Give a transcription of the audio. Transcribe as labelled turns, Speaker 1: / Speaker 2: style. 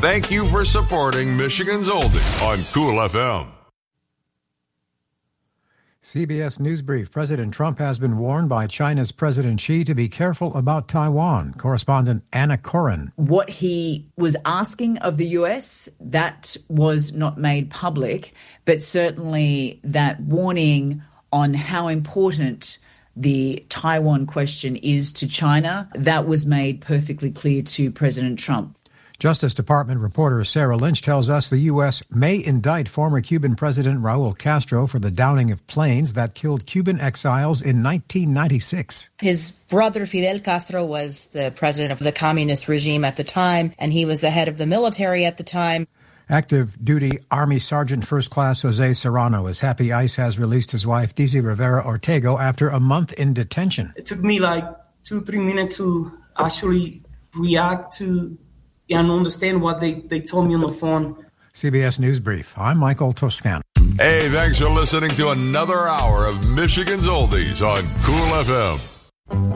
Speaker 1: Thank you for supporting Michigan's Oldie on Cool FM.
Speaker 2: CBS News Brief. President Trump has been warned by China's President Xi to be careful about Taiwan. Correspondent Anna Corin.
Speaker 3: What he was asking of the U.S., that was not made public, but certainly that warning on how important the Taiwan question is to China, that was made perfectly clear to President Trump.
Speaker 2: Justice Department reporter Sarah Lynch tells us the U.S. may indict former Cuban President Raul Castro for the downing of planes that killed Cuban exiles in 1996.
Speaker 4: His brother Fidel Castro was the president of the communist regime at the time, and he was the head of the military at the time.
Speaker 2: Active duty Army Sergeant First Class Jose Serrano is happy ICE has released his wife, Dizy Rivera Ortego, after a month in detention.
Speaker 5: It took me like 2-3 minutes to actually react to and understand what they told me on the phone.
Speaker 2: CBS News Brief. I'm Michael Toscano.
Speaker 1: Hey, thanks for listening to another hour of Michigan's Oldies on Cool FM.